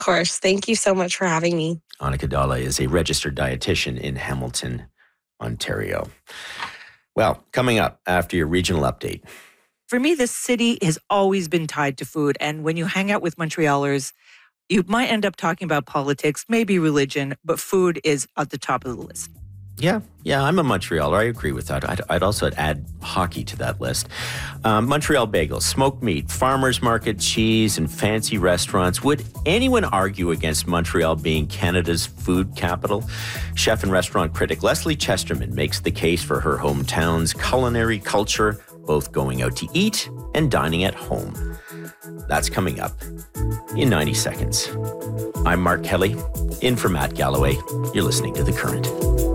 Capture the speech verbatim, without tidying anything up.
Of course. Thank you so much for having me. Annika Dalla is a registered dietitian in Hamilton, Ontario. Well, coming up after your regional update. For me, this city has always been tied to food. And when you hang out with Montrealers, you might end up talking about politics, maybe religion, but food is at the top of the list. Yeah, yeah, I'm a Montrealer. I agree with that. I'd, I'd also add hockey to that list. Um, Montreal bagels, smoked meat, farmers market cheese, and fancy restaurants. Would anyone argue against Montreal being Canada's food capital? Chef and restaurant critic Leslie Chesterman makes the case for her hometown's culinary culture, both going out to eat and dining at home. That's coming up in ninety seconds. I'm Mark Kelly, in for Matt Galloway. You're listening to The Current.